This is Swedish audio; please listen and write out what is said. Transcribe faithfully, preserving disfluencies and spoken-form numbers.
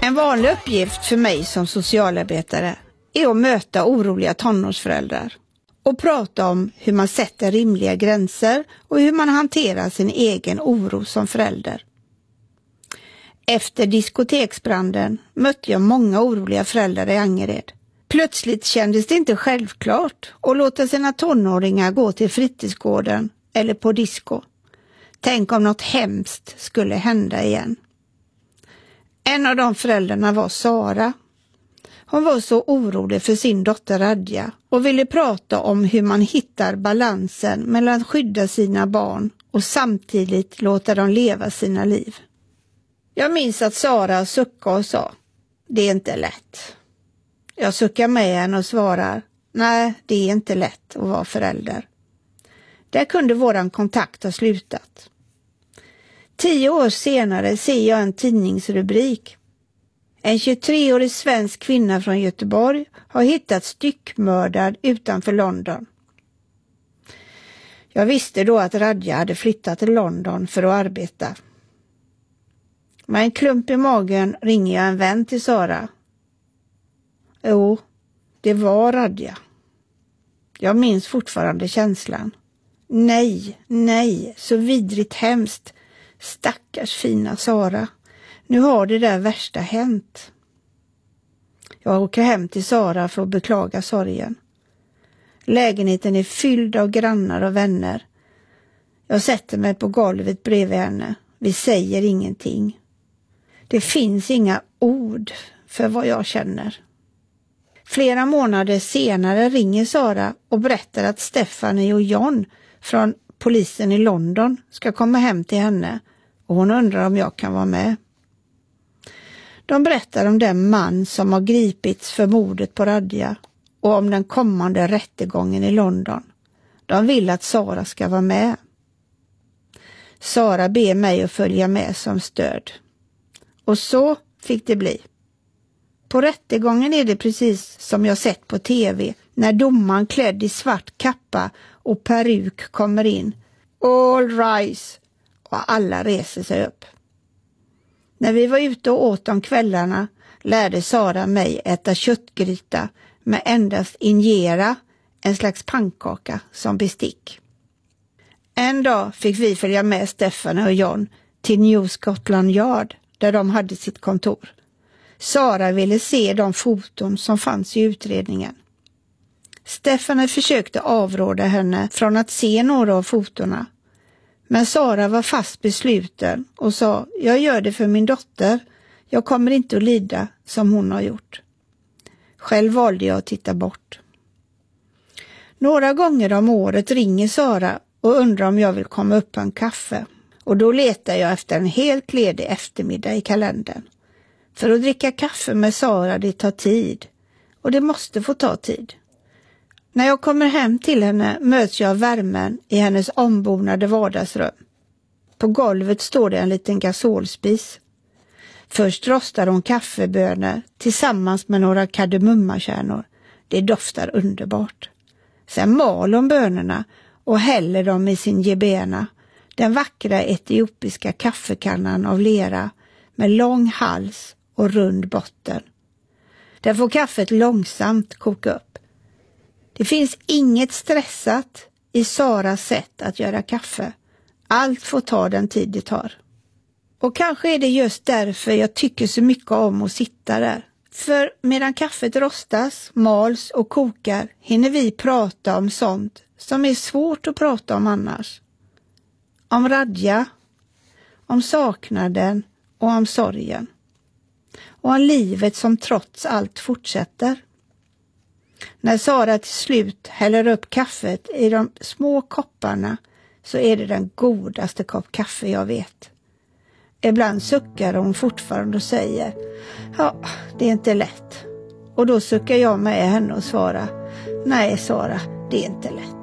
En vanlig uppgift för mig som socialarbetare är att möta oroliga tonårsföräldrar och prata om hur man sätter rimliga gränser och hur man hanterar sin egen oro som förälder. Efter diskoteksbranden mötte jag många oroliga föräldrar i Angered. Plötsligt kändes det inte självklart att låta sina tonåringar gå till fritidsgården eller på disco. Tänk om något hemskt skulle hända igen. En av de föräldrarna var Sara. Hon var så orolig för sin dotter Radja och ville prata om hur man hittar balansen mellan att skydda sina barn och samtidigt låta dem leva sina liv. Jag minns att Sara suckade och sa: "Det är inte lätt." Jag suckar med henne och svarar: "Nej, det är inte lätt att vara förälder." Där kunde våran kontakt ha slutat. Tio år senare ser jag en tidningsrubrik. En tjugotreårig svensk kvinna från Göteborg har hittats styckmördad utanför London. Jag visste då att Radja hade flyttat till London för att arbeta. Med en klump i magen ringer jag en vän till Sara. Jo, det var Radja. Jag minns fortfarande känslan. Nej, nej, så vidrigt hemskt. Stackars fina Sara. Nu har det där värsta hänt. Jag åker hem till Sara för att beklaga sorgen. Lägenheten är fylld av grannar och vänner. Jag sätter mig på golvet bredvid henne. Vi säger ingenting. Det finns inga ord för vad jag känner. Flera månader senare ringer Sara och berättar att Stephanie och John från polisen i London ska komma hem till henne och hon undrar om jag kan vara med. De berättar om den man som har gripits för mordet på Radja och om den kommande rättegången i London. De vill att Sara ska vara med. Sara ber mig att följa med som stöd. Och så fick det bli. På rättegången är det precis som jag sett på tv när domaren klädd i svart kappa och peruk kommer in. All rise! Och alla reser sig upp. När vi var ute och åt om kvällarna lärde Sara mig äta köttgryta med endast injera, en slags pannkaka som bestick. En dag fick vi följa med Stephanie och John till New Scotland Yard där de hade sitt kontor. Sara ville se de foton som fanns i utredningen. Stephanie försökte avråda henne från att se några av fotorna. Men Sara var fast besluten och sa: "Jag gör det för min dotter. Jag kommer inte att lida som hon har gjort." Själv valde jag att titta bort. Några gånger om året ringer Sara och undrar om jag vill komma upp på en kaffe. Och då letar jag efter en helt ledig eftermiddag i kalendern. För att dricka kaffe med Sara, det tar tid. Och det måste få ta tid. När jag kommer hem till henne möts jag av värmen i hennes ombonade vardagsrum. På golvet står det en liten gasolspis. Först rostar hon kaffebönor tillsammans med några kardemummakärnor. Det doftar underbart. Sen mal hon bönorna och häller dem i sin gebena, den vackra etiopiska kaffekannan av lera med lång hals och rund botten. Där får kaffet långsamt koka upp. Det finns inget stressat i Saras sätt att göra kaffe. Allt får ta den tid det tar. Och kanske är det just därför jag tycker så mycket om att sitta där. För medan kaffet rostas, mals och kokar hinner vi prata om sånt som är svårt att prata om annars. Om Radja, om saknaden och om sorgen. Och om livet som trots allt fortsätter. När Sara till slut häller upp kaffet i de små kopparna så är det den godaste kopp kaffe jag vet. Ibland suckar hon fortfarande och säger: "Ja, det är inte lätt." Och då suckar jag med henne och svarar: "Nej Sara, det är inte lätt."